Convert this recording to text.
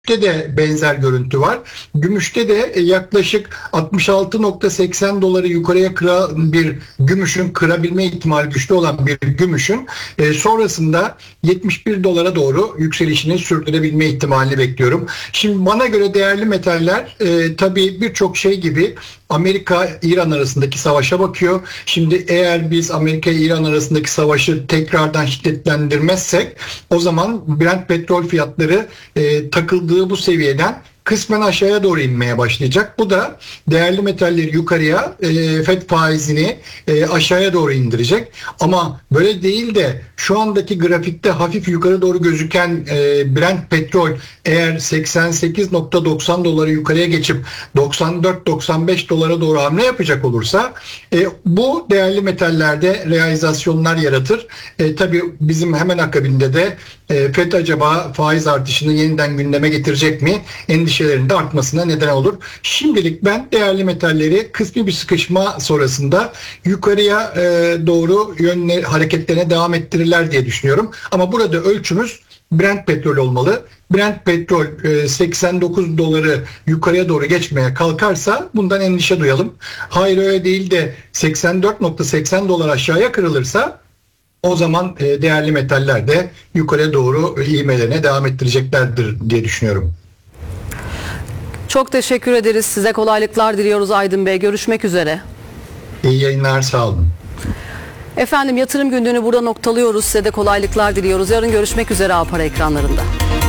de benzer görüntü var. Gümüşte de yaklaşık 66.80 doları yukarıya kıran bir gümüşün, kırabilme ihtimali güçlü olan bir gümüşün sonrasında 71 dolara doğru yükselişini sürdürebilme ihtimalini bekliyorum. Şimdi bana göre değerli metaller tabii birçok şey gibi Amerika-İran arasındaki savaşa bakıyor. Şimdi eğer biz Amerika-İran arasındaki savaşı tekrardan şiddetlendirmezsek o zaman Brent petrol fiyatları takıldığı bu seviyeden kısmen aşağıya doğru inmeye başlayacak. Bu da değerli metalleri yukarıya, FED faizini aşağıya doğru indirecek. Ama böyle değil de şu andaki grafikte hafif yukarı doğru gözüken Brent petrol eğer 88.90 doları yukarıya geçip 94-95 dolara doğru hamle yapacak olursa bu değerli metallerde realizasyonlar yaratır. Tabii bizim hemen akabinde de FED acaba faiz artışını yeniden gündeme getirecek mi? Endişelerinin de artmasına neden olur. Şimdilik ben değerli metalleri kısmi bir sıkışma sonrasında yukarıya doğru hareketlerine devam ettirirler diye düşünüyorum. Ama burada ölçümüz Brent petrol olmalı. Brent petrol 89 doları yukarıya doğru geçmeye kalkarsa bundan endişe duyalım. Hayır öyle değil de 84.80 dolar aşağıya kırılırsa o zaman değerli metaller de yukarıya doğru ivmelerine devam ettireceklerdir diye düşünüyorum. Çok teşekkür ederiz. Size kolaylıklar diliyoruz Aydın Bey. Görüşmek üzere. İyi yayınlar, sağ olun. Efendim, yatırım günlüğünü burada noktalıyoruz. Size de kolaylıklar diliyoruz. Yarın görüşmek üzere A Para ekranlarında.